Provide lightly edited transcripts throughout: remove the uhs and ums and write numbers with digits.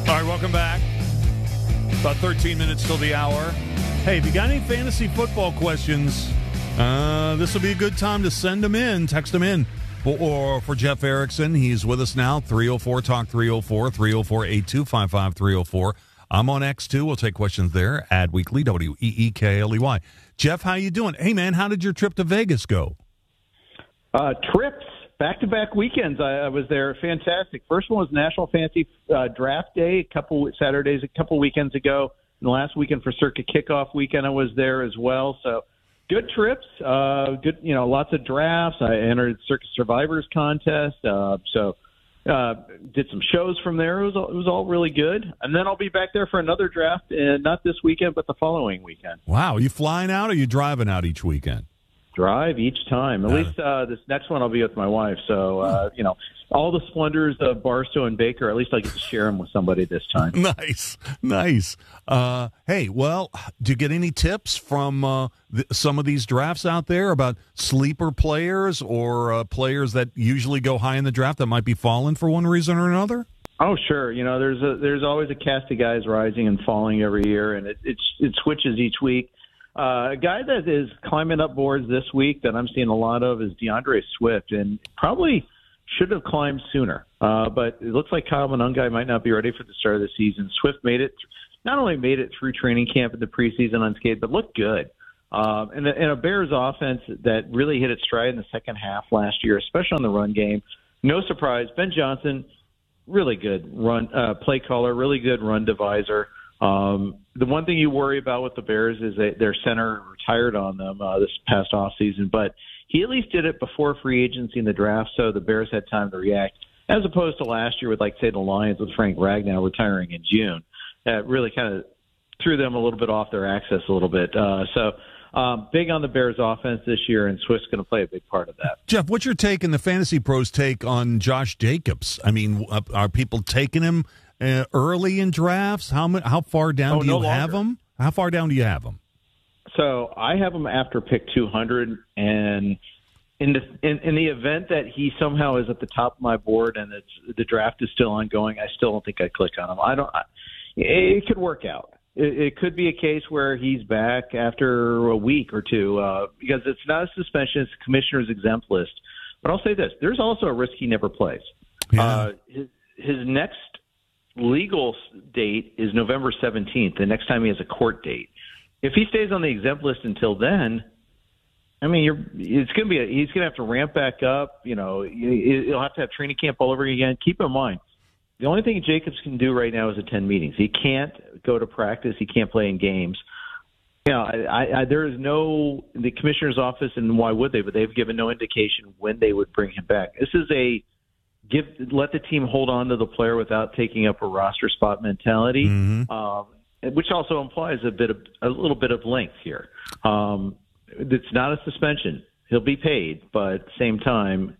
All right, welcome back. About 13 minutes till the hour. Hey, if you got any fantasy football questions, this will be a good time to send them in. Text them in. Or for Jeff Erickson, he's with us now, 304-TALK 304, 304-8255 304. I'm on X too. We'll take questions there. Adweekly, WEEKLEY. Jeff, how you doing? Hey, man, how did your trip to Vegas go? Trips, back-to-back weekends. I was there. Fantastic. First one was National Fantasy Draft Day, a couple weekends ago. And the last weekend for Circa Kickoff Weekend, I was there as well. So good trips. Good, lots of drafts. I entered Circa Survivors contest. Did some shows from there. It was all really good. And then I'll be back there for another draft, and not this weekend, but the following weekend. Wow. Are you flying out or are you driving out each weekend? Drive each time. At least this next one I'll be with my wife. So, all the splendors of Barstow and Baker, at least I get to share them with somebody this time. Nice. Hey, well, do you get any tips from some of these drafts out there about sleeper players or players that usually go high in the draft that might be falling for one reason or another? Oh, sure. There's always a cast of guys rising and falling every year, and it switches each week. A guy that is climbing up boards this week that I'm seeing a lot of is DeAndre Swift, and probably should have climbed sooner. But it looks like Kyle Monangai might not be ready for the start of the season. Swift not only made it through training camp in the preseason unscathed, but looked good. And a Bears offense that really hit its stride in the second half last year, especially on the run game. No surprise, Ben Johnson, really good run play caller, really good run divisor. The one thing you worry about with the Bears is that their center retired on them this past offseason, but he at least did it before free agency in the draft, so the Bears had time to react, as opposed to last year with, say, the Lions with Frank Ragnow retiring in June. That really kind of threw them a little bit off their axis a little bit. Big on the Bears offense this year, and Swift's going to play a big part of that. Jeff, what's your take and the Fantasy Pros take on Josh Jacobs? I mean, are people taking him early in drafts? How far down do you have him? How far down do you have him? So I have him after pick 200, and in the event that he somehow is at the top of my board and the draft is still ongoing, I still don't think I'd click on him. It could work out. It could be a case where he's back after a week or two because it's not a suspension; it's a commissioner's exempt list. But I'll say this: there's also a risk he never plays. Yeah. His next legal date is November 17th. The next time he has a court date. If he stays on the exempt list until then, I mean, he's going to have to ramp back up. He'll have to have training camp all over again. Keep in mind, the only thing Jacobs can do right now is attend meetings. He can't go to practice. He can't play in games. There is the commissioner's office, and why would they? But they've given no indication when they would bring him back. This is let the team hold on to the player without taking up a roster spot mentality. Mm-hmm. Which also implies a little bit of length here. It's not a suspension; he'll be paid, but at the same time,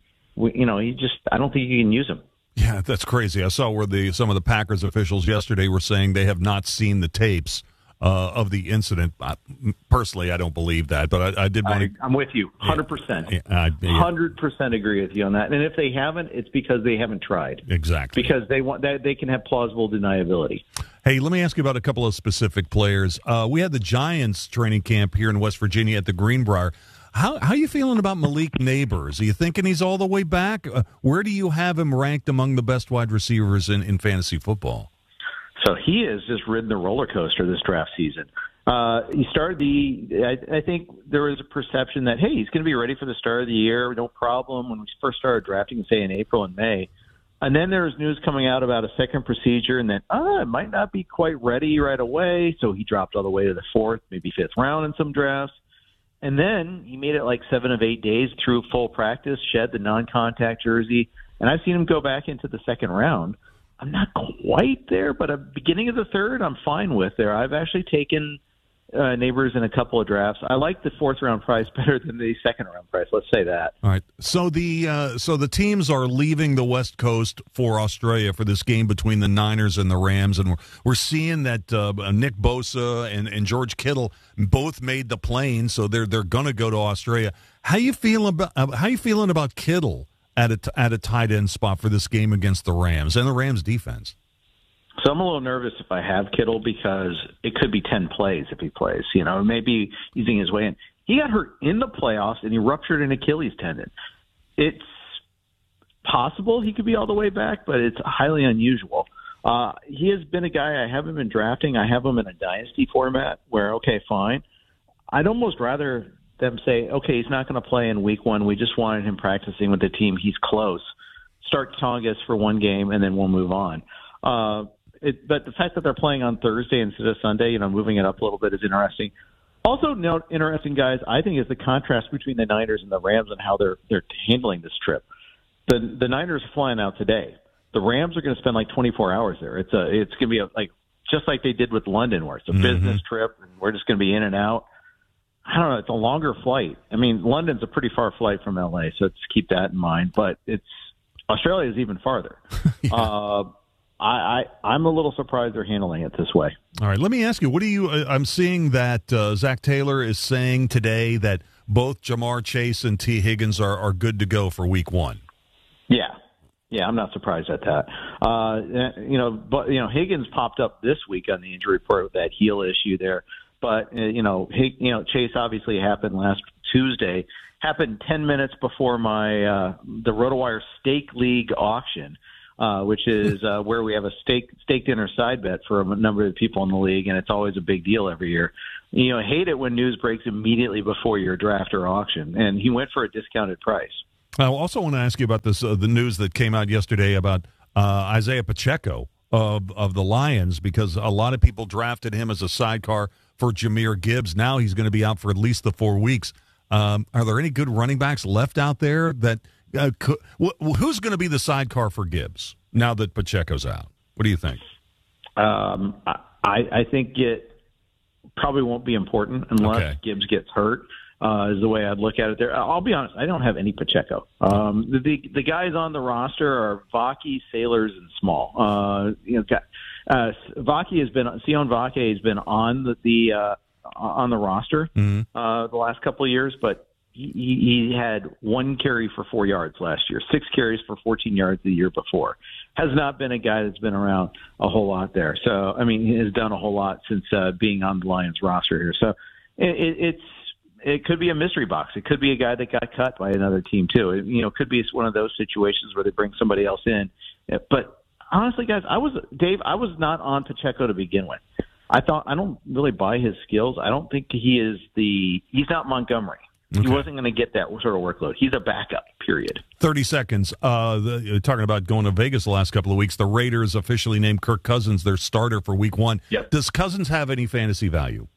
I don't think you can use him. Yeah, that's crazy. I saw where some of the Packers officials yesterday were saying they have not seen the tapes of the incident. Personally, I don't believe that, but I did want to. I'm with you, 100%. 100% agree with you on that. And if they haven't, it's because they haven't tried. Exactly. Because they can have plausible deniability. Hey, let me ask you about a couple of specific players. We had the Giants training camp here in West Virginia at the Greenbrier. How are you feeling about Malik Neighbors? Are you thinking he's all the way back? Where do you have him ranked among the best wide receivers in fantasy football? So he has just ridden the roller coaster this draft season. He started I think there was a perception that, hey, he's going to be ready for the start of the year, no problem, when we first started drafting, say, in April and May. And then there was news coming out about a second procedure and that, it might not be quite ready right away. So he dropped all the way to the fourth, maybe fifth round in some drafts. And then he made it 7 of 8 days through full practice, shed the non-contact jersey. And I've seen him go back into the second round. I'm not quite there, but at the beginning of the third, I'm fine with there. I've actually taken Neighbors in a couple of drafts. I like the fourth-round price better than the second-round price. Let's say that. All right. So the teams are leaving the West Coast for Australia for this game between the Niners and the Rams, and we're seeing that Nick Bosa and George Kittle both made the plane, so they're going to go to Australia. How you feeling about Kittle at a tight end spot for this game against the Rams and the Rams defense? So I'm a little nervous if I have Kittle because it could be 10 plays if he plays. Maybe easing his way in. He got hurt in the playoffs, and he ruptured an Achilles tendon. It's possible he could be all the way back, but it's highly unusual. He has been a guy I haven't been drafting. I have him in a dynasty format where, okay, fine. I'd almost rather them say, okay, he's not going to play in week 1. We just wanted him practicing with the team. He's close. Start Tongas for one game, and then we'll move on. But the fact that they're playing on Thursday instead of Sunday, moving it up a little bit is interesting. Also, interesting, guys, I think is the contrast between the Niners and the Rams and how they're handling this trip. The Niners are flying out today. The Rams are going to spend like 24 hours there. It's going to be just like they did with London, where it's a business trip and we're just going to be in and out. I don't know. It's a longer flight. I mean, London's a pretty far flight from LA, so let's keep that in mind. But Australia is even farther. Yeah. I'm a little surprised they're handling it this way. All right, let me ask you, what do you I'm seeing that Zach Taylor is saying today that both Jamar Chase and T. Higgins are good to go for week 1. Yeah, I'm not surprised at that. But Higgins popped up this week on the injury report with that heel issue there. But Chase obviously happened last Tuesday. Happened 10 minutes before the RotoWire Stake League auction, which is where we have a stake dinner side bet for a number of people in the league, and it's always a big deal every year. I hate it when news breaks immediately before your draft or auction, and he went for a discounted price. I also want to ask you about this the news that came out yesterday about Isaiah Pacheco of the Lions, because a lot of people drafted him as a sidecar for Jahmyr Gibbs. Now he's going to be out for at least the 4 weeks. Are there any good running backs left out there that who's going to be the sidecar for Gibbs now that Pacheco's out? What do you think? I think it probably won't be important unless Gibbs gets hurt. Is the way I'd look at it there. I'll be honest, I don't have any Pacheco. The guys on the roster are Vaki, Sailors, and Small. Vaki has been Sion Vaki has been on the roster the last couple of years, but he had 1 carry for 4 yards last year, 6 carries for 14 yards the year before. Has not been a guy that's been around a whole lot there. So he has done a whole lot since being on the Lions roster here. So it could be a mystery box. It could be a guy that got cut by another team too. It could be one of those situations where they bring somebody else in. But honestly, guys, I was not on Pacheco to begin with. I don't really buy his skills. I don't think he's not Montgomery. Okay. He wasn't going to get that sort of workload. He's a backup, period. 30 seconds. Talking about going to Vegas the last couple of weeks, the Raiders officially named Kirk Cousins their starter for week 1. Yep. Does Cousins have any fantasy value?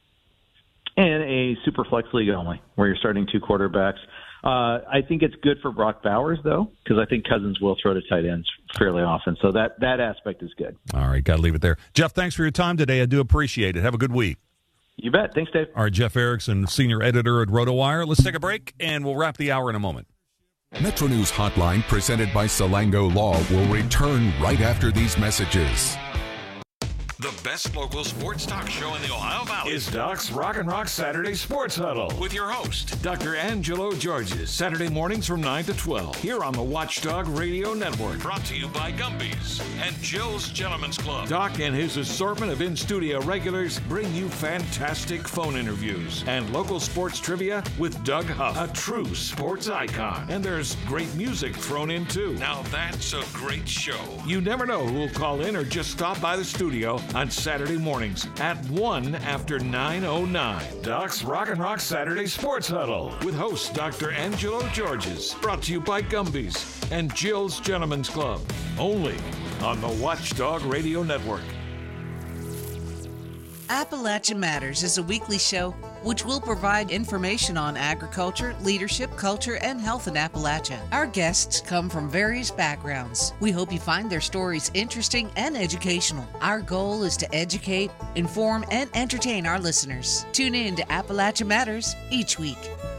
In a super flex league only, where you're starting 2 quarterbacks. I think it's good for Brock Bowers, though, because I think Cousins will throw to tight ends fairly often. So that aspect is good. All right, got to leave it there. Jeff, thanks for your time today. I do appreciate it. Have a good week. You bet. Thanks, Dave. All right, Jeff Erickson, senior editor at RotoWire. Let's take a break, and we'll wrap the hour in a moment. Metro News Hotline, presented by Salango Law, will return right after these messages. The best local sports talk show in the Ohio Valley is Doc's Rock and Rock Saturday Sports Huddle with your host, Dr. Angelo Georges, Saturday mornings from 9 to 12 here on the Watchdog Radio Network. Brought to you by Gumby's and Jill's Gentlemen's Club. Doc and his assortment of in-studio regulars bring you fantastic phone interviews and local sports trivia with Doug Huff, a true sports icon. And there's great music thrown in, too. Now that's a great show. You never know who will call in or just stop by the studio on Saturday mornings at 1 after 9:09. Doc's Rock and Rock Saturday Sports Huddle with host Dr. Angelo Georges. Brought to you by Gumby's and Jill's Gentlemen's Club. Only on the Watchdog Radio Network. Appalachia Matters is a weekly show which will provide information on agriculture, leadership, culture, and health in Appalachia. Our guests come from various backgrounds. We hope you find their stories interesting and educational. Our goal is to educate, inform, and entertain our listeners. Tune in to Appalachia Matters each week.